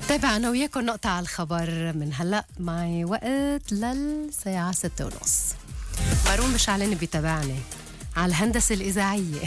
تابعنا وياكم نقطة على الخبر من هلأ. معي وقت للساعة 6:30. مارون مشعلاني بيتابعني على الهندسة الإذاعية.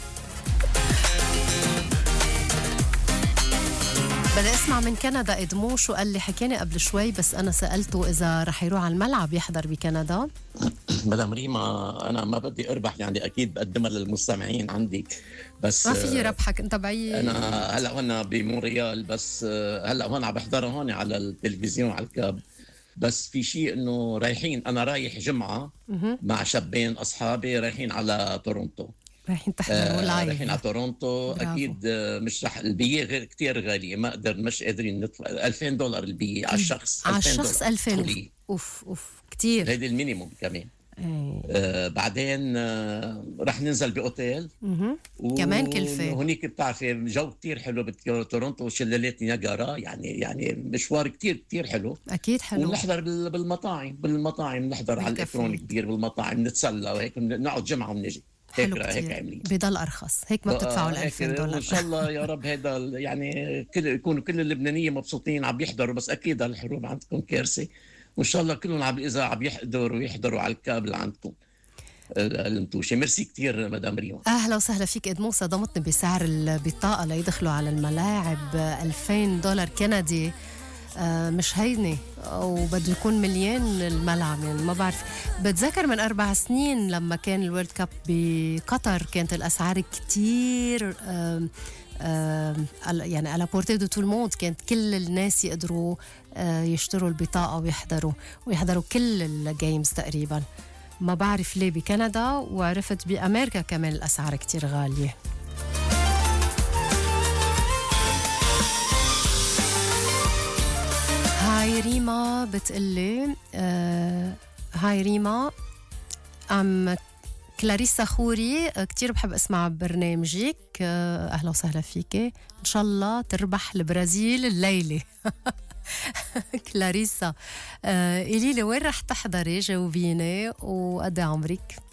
بدي اسمع من كندا ادمو شو قال لي، حكيني قبل شوي بس أنا سألته إذا رح يروح على الملعب يحضر بكندا. مدام ريما أنا ما بدي أربح، يعني أكيد بقدمها للمستمعين عندي، بس ما في ربحك أنت بعيد. أنا هلأ هون بمونريال، بس هلأ هون عم بحضرها هون على التلفزيون على الكاب. بس في شيء إنه رايحين، أنا رايح جمعة مع شابين أصحابي رايحين على تورونتو. رايحين تحضروا لايف. رايحين على تورونتو. برافو. أكيد مش رح البية غير كتير غالية، مش قادرين ندفع $2000 البية على الشخص. على الشخص 2000. أوف كتير. هيدي المينيموم كمان. بعدين رح ننزل بأوتيل كمان كلفة. هونيك بتعرفي جو كتير حلو بتورونتو، شلالات نياجارا، يعني مشوار كتير حلو. أكيد حلو. ونحضر بالمطاعم نحضر على الإفرون كبير بالمطاعم، نتسلى وهيك، نقعد جمعة ونجي. هيك عاملين بضل أرخص، هيك ما بتدفعوا $2000. وإن شاء الله يا رب هذا يعني يكونوا كل اللبنانيين مبسوطين عم يحضروا، بس أكيد الحروب عندكم كارثة، وإن شاء الله كلهم إذا عم يحضروا على الكابل عندكم المتوشة. ميرسي كتير مدام ريما. أهلا وسهلا فيك إدمو. صدمتني بسعر البطاقة ليدخلوا على الملاعب، $2000 كندي. مش هيني، وبده يكون مليان الملعب، يعني ما بعرف. بتذكر من 4 سنين لما كان الورلد كاب بقطر كانت الأسعار كتير يعني على بورتي دو تو الموند، كانت كل الناس يقدروا يشتروا البطاقة ويحضروا كل الجيمز تقريبا. ما بعرف ليه بكندا، وعرفت بأمريكا كمان الأسعار كتير غالية. هاي ريما بتقلي هاي ريما كلاريسا خوري، كتير بحب اسمع برنامجك. أهلا وسهلا فيك، إن شاء الله تربح البرازيل الليلة. كلاريسا، قولي لي وين رح تحضري؟ جاوبيني، وقد عمرك؟